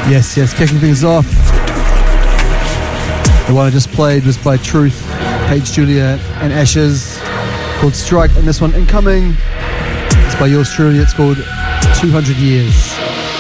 Yes, kicking things off. The one I just played was by Truth, Paige Julia and Ashes, called Strike, and this one incoming is by yours truly. It's called 200 Years.